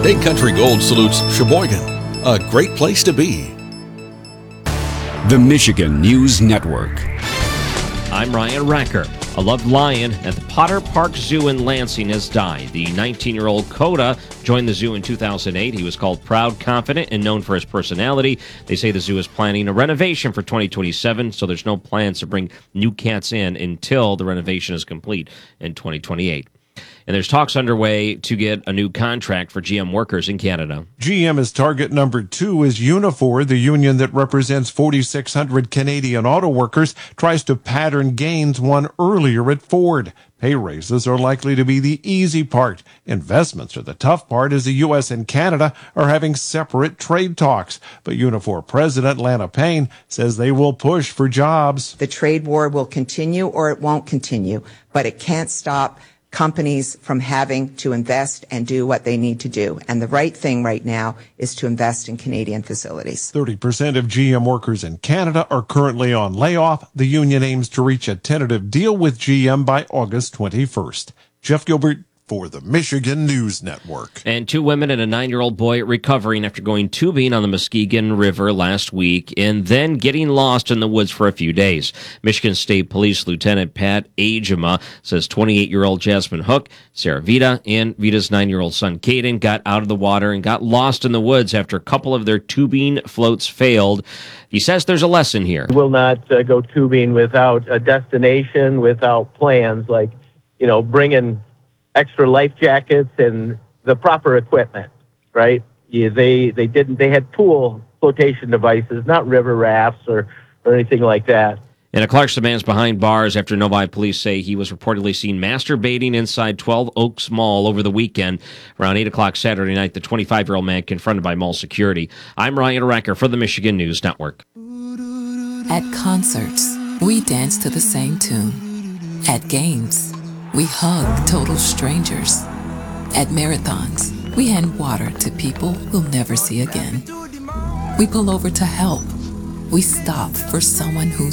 Big Country Gold salutes Sheboygan, a great place to be. The Michigan News Network. I'm Ryan Recker. A loved lion at the Potter Park Zoo in Lansing has died. The 19-year-old Coda joined the zoo in 2008. He was called Proud, Confident, and known for his personality. They say the zoo is planning a renovation for 2027, so there's no plans to bring new cats in until the renovation is complete in 2028. And there's talks underway to get a new contract for GM workers in Canada. GM is target number 2 as Unifor, the union that represents 4,600 Canadian auto workers, tries to pattern gains won earlier at Ford. Pay raises are likely to be the easy part. Investments are the tough part as the U.S. and Canada are having separate trade talks. But Unifor President Lana Payne says they will push for jobs. The trade war will continue or it won't continue, but it can't stop companies from having to invest and do what they need to do. And the right thing right now is to invest in Canadian facilities. 30% of GM workers in Canada are currently on layoff. The union aims to reach a tentative deal with GM by August 21st. Jeff Gilbert for the Michigan News Network. And 2 women and a 9-year-old boy recovering after going tubing on the Muskegon River last week and then getting lost in the woods for a few days. Michigan State Police Lieutenant Pat Agema says 28-year-old Jasmine Hook, Sarah Vita, and Vita's 9-year-old son Caden got out of the water and got lost in the woods after a couple of their tubing floats failed. He says there's a lesson here. We'll not go tubing without a destination, without plans, like, bringing extra life jackets and the proper equipment, right? Yeah, they had pool flotation devices, not river rafts or anything like that. And a Clarkston man's behind bars after Novi police say he was reportedly seen masturbating inside 12 Oaks Mall over the weekend. Around 8 o'clock Saturday night, the 25-year-old man confronted by mall security. I'm Ryan Recker for the Michigan News Network. At concerts, we dance to the same tune. At games, we hug total strangers. At marathons, we hand water to people we'll never see again. We pull over to help. We stop for someone who's